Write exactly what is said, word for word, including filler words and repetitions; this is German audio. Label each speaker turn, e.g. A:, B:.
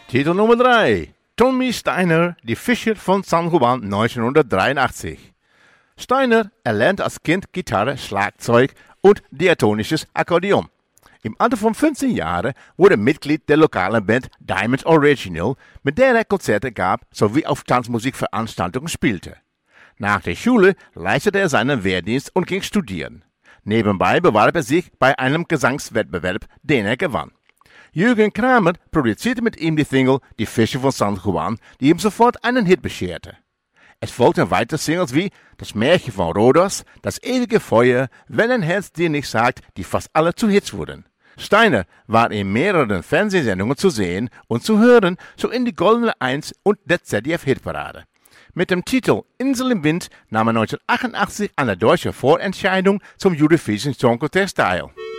A: Titel Nummer drei. Tommy Steiner, Die Fischer von San Juan neunzehnhundertdreiundachtzig. Steiner erlernte als Kind Gitarre, Schlagzeug und diatonisches Akkordeon. Im Alter von fünfzehn Jahren wurde er Mitglied der lokalen Band Diamonds Original, mit der er Konzerte gab sowie auf Tanzmusikveranstaltungen spielte. Nach der Schule leistete er seinen Wehrdienst und ging studieren. Nebenbei bewarb er sich bei einem Gesangswettbewerb, den er gewann. Jürgen Kramer produzierte mit ihm die Single Die Fischer von San Juan, die ihm sofort einen Hit bescherte. Es folgten weitere Singles wie Das Märchen von Rhodos, Das ewige Feuer, Wenn ein Herz dir nicht sagt, die fast alle zu Hits wurden. Steiner war in mehreren Fernsehsendungen zu sehen und zu hören, so in die Goldene Eins und der Z D F-Hitparade. Mit dem Titel Insel im Wind nahm er neunzehnhundertachtundachtzig an der deutschen Vorentscheidung zum Eurovision Song Contest teil.